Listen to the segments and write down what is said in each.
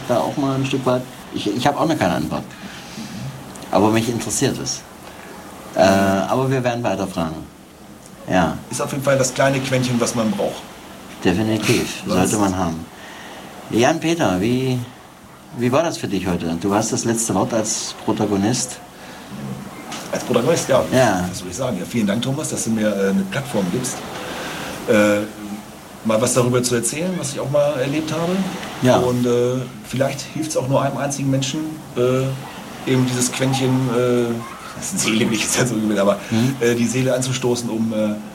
da auch mal ein Stück weit. Ich habe auch noch keine Antwort. Aber mich interessiert es. Aber wir werden weiter fragen. Ja. Ist auf jeden Fall das kleine Quäntchen, was man braucht. Definitiv, sollte man haben. Jan-Peter, wie war das für dich heute? Du hast das letzte Wort als Protagonist. Als Protagonist, ja. Ja. Das würde ich sagen. Ja, vielen Dank, Thomas, dass du mir eine Plattform gibst. Mal was darüber zu erzählen, was ich auch mal erlebt habe. Ja. Und vielleicht hilft es auch nur einem einzigen Menschen, eben dieses Quäntchen, das ist Seele, nicht so aber die Seele anzustoßen, um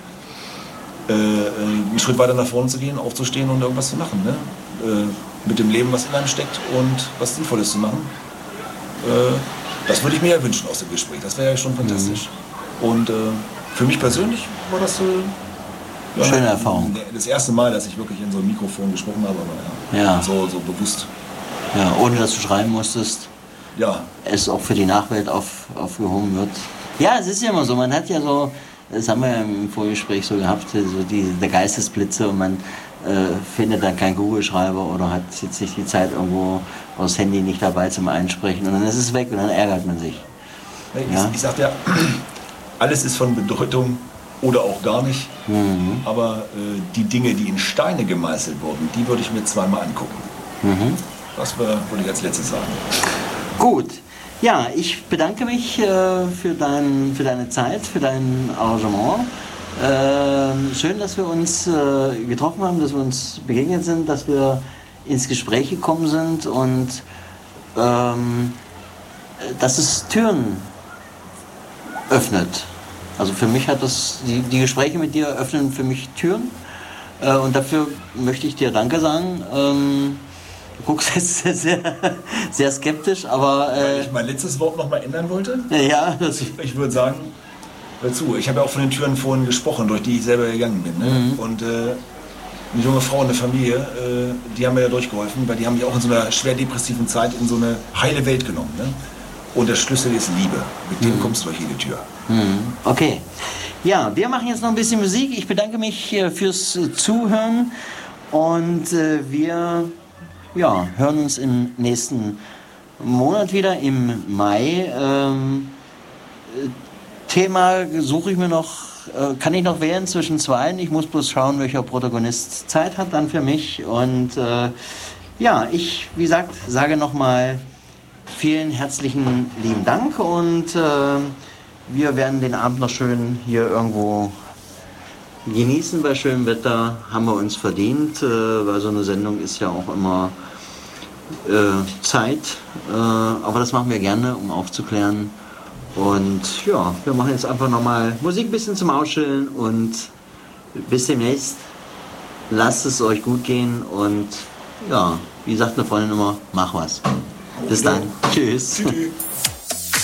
einen Schritt weiter nach vorne zu gehen, aufzustehen und irgendwas zu machen. Ne? Mit dem Leben, was in einem steckt und was Sinnvolles zu machen. Das würde ich mir ja wünschen aus dem Gespräch. Das wäre ja schon fantastisch. Und für mich persönlich war das schöne Erfahrung. Das erste Mal, dass ich wirklich in so ein Mikrofon gesprochen habe, aber ja. So bewusst. Ja, ohne dass du schreiben musstest. Ja. Es auch für die Nachwelt aufgehoben wird. Ja, es ist ja immer so, man hat ja so, das haben wir ja im Vorgespräch so gehabt, so der Geistesblitze und man findet dann keinen Google-Schreiber oder hat jetzt nicht die Zeit irgendwo das Handy nicht dabei zum Einsprechen und dann ist es weg und dann ärgert man sich. Ich sag ja, alles ist von Bedeutung oder auch gar nicht, aber die Dinge, die in Steine gemeißelt wurden, die würde ich mir zweimal angucken. Das würde ich als letztes sagen. Gut. Ja, ich bedanke mich für deine Zeit, für dein Engagement. Schön, dass wir uns getroffen haben, dass wir uns begegnet sind, dass wir ins Gespräch gekommen sind und dass es Türen öffnet. Also für mich hat das, die Gespräche mit dir öffnen für mich Türen und dafür möchte ich dir Danke sagen. Du guckst jetzt sehr skeptisch, aber... Weil ich mein letztes Wort noch mal ändern wollte? Ja. Ich würde sagen, hör zu, ich habe ja auch von den Türen vorhin gesprochen, durch die ich selber gegangen bin. Ne? Und eine junge Frau und eine Familie, die haben mir ja durchgeholfen, weil die haben mich auch in so einer schwer depressiven Zeit in so eine heile Welt genommen. Ne? Und der Schlüssel ist Liebe. Mit dem kommst du durch jede Tür. Okay. Ja, wir machen jetzt noch ein bisschen Musik. Ich bedanke mich fürs Zuhören und wir... Ja, hören uns im nächsten Monat wieder, im Mai. Thema suche ich mir noch, kann ich noch wählen zwischen zweien. Ich muss bloß schauen, welcher Protagonist Zeit hat dann für mich. Und ja, ich, wie gesagt, sage nochmal vielen herzlichen lieben Dank und wir werden den Abend noch schön hier irgendwo genießen bei schönem Wetter, haben wir uns verdient, weil so eine Sendung ist ja auch immer Zeit, aber das machen wir gerne, um aufzuklären. Und ja, wir machen jetzt einfach nochmal Musik ein bisschen zum Ausschillen und bis demnächst. Lasst es euch gut gehen und ja, wie sagt eine Freundin immer, mach was. Bis dann. Tschüss. Tschüss.